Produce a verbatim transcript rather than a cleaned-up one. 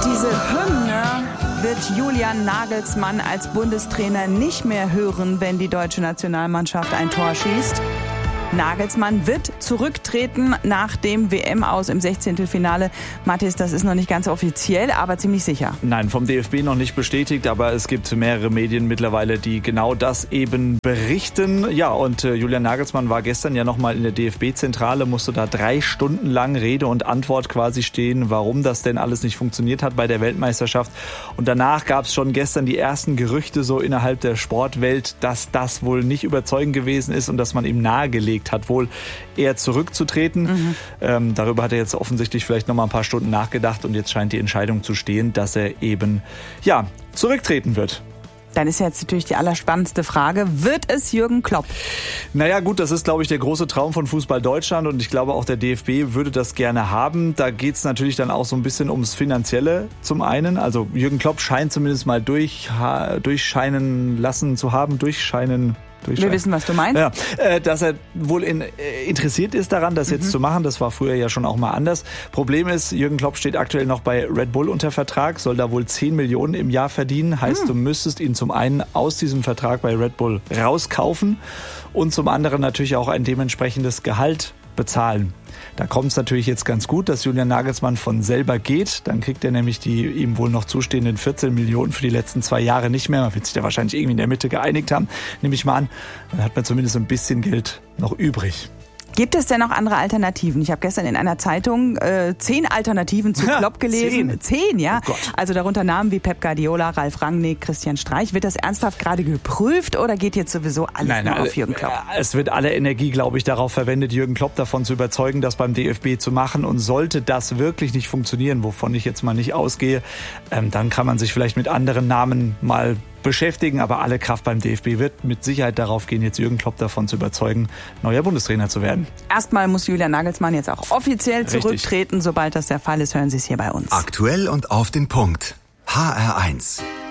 Diese Hymne wird Julian Nagelsmann als Bundestrainer nicht mehr hören, wenn die deutsche Nationalmannschaft ein Tor schießt. Nagelsmann wird zurücktreten nach dem W M-Aus im Sechzehntelfinale. Mathis, das ist noch nicht ganz offiziell, aber ziemlich sicher. Nein, vom D F B noch nicht bestätigt, aber es gibt mehrere Medien mittlerweile, die genau das eben berichten. Ja, und äh, Julian Nagelsmann war gestern ja nochmal in der D F B-Zentrale, musste da drei Stunden lang Rede und Antwort quasi stehen, warum das denn alles nicht funktioniert hat bei der Weltmeisterschaft. Und danach gab es schon gestern die ersten Gerüchte so innerhalb der Sportwelt, dass das wohl nicht überzeugend gewesen ist und dass man ihm nahegelegt hat, wohl eher zurückzutreten. Mhm. Ähm, darüber hat er jetzt offensichtlich vielleicht noch mal ein paar Stunden nachgedacht und jetzt scheint die Entscheidung zu stehen, dass er eben, ja, zurücktreten wird. Dann ist jetzt natürlich die allerspannendste Frage, wird es Jürgen Klopp? Naja gut, das ist, glaube ich, der große Traum von Fußball Deutschland und ich glaube auch der D F B würde das gerne haben. Da geht es natürlich dann auch so ein bisschen ums Finanzielle zum einen. Also Jürgen Klopp scheint zumindest mal durch, durchscheinen lassen zu haben, durchscheinen Wir wissen, was du meinst. Ja, äh, dass er wohl in, äh, interessiert ist daran, das jetzt mhm. zu machen. Das war früher ja schon auch mal anders. Problem ist, Jürgen Klopp steht aktuell noch bei Red Bull unter Vertrag, soll da wohl zehn Millionen im Jahr verdienen. Heißt, mhm. du müsstest ihn zum einen aus diesem Vertrag bei Red Bull rauskaufen und zum anderen natürlich auch ein dementsprechendes Gehalt bezahlen. Da kommt es natürlich jetzt ganz gut, dass Julian Nagelsmann von selber geht. Dann kriegt er nämlich die ihm wohl noch zustehenden vierzehn Millionen für die letzten zwei Jahre nicht mehr. Man wird sich da wahrscheinlich irgendwie in der Mitte geeinigt haben, nehme ich mal an. Dann hat man zumindest ein bisschen Geld noch übrig. Gibt es denn noch andere Alternativen? Ich habe gestern in einer Zeitung äh, zehn Alternativen zu Klopp gelesen. Zehn? Zehn, ja. Oh also darunter Namen wie Pep Guardiola, Ralf Rangnick, Christian Streich. Wird das ernsthaft gerade geprüft oder geht jetzt sowieso alles nein, nur nein, auf Jürgen Klopp? Es wird alle Energie, glaube ich, darauf verwendet, Jürgen Klopp davon zu überzeugen, das beim D F B zu machen. Und sollte das wirklich nicht funktionieren, wovon ich jetzt mal nicht ausgehe, ähm, dann kann man sich vielleicht mit anderen Namen mal beschäftigen, aber alle Kraft beim D F B wird mit Sicherheit darauf gehen, jetzt Jürgen Klopp davon zu überzeugen, neuer Bundestrainer zu werden. Erstmal muss Julian Nagelsmann jetzt auch offiziell zurücktreten. Richtig. Sobald das der Fall ist, hören Sie es hier bei uns. Aktuell und auf den Punkt. H R eins.